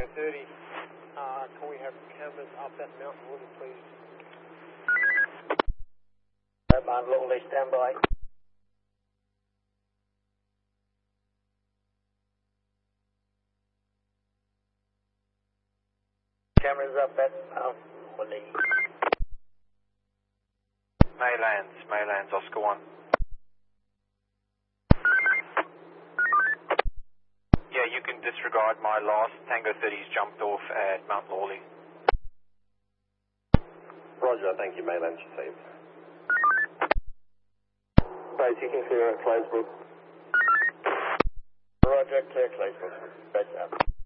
30. Can we have cameras up at Mount Lawley, please? Mount Lawley, stand by. Cameras up at Mount Lawley. Maylands, Oscar 1. Yeah, you can disregard my last Tango 30's jumped off at Mount Lawley. Roger, thank you, Maylands received. Base, you can clear at Claysbrook. Roger, clear Claysbrook. Base out.